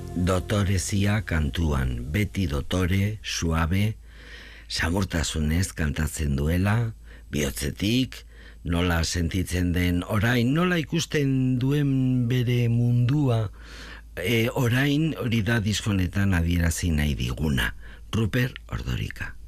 Dotorezia kantuan, beti dotore, suabe, samurtasunez kantatzen duela, bihotzetik, nola sentitzen den orain, nola ikusten duen bere mundua, orain hori da diskonetan adierazi nahi diguna. Rupert Ordorika.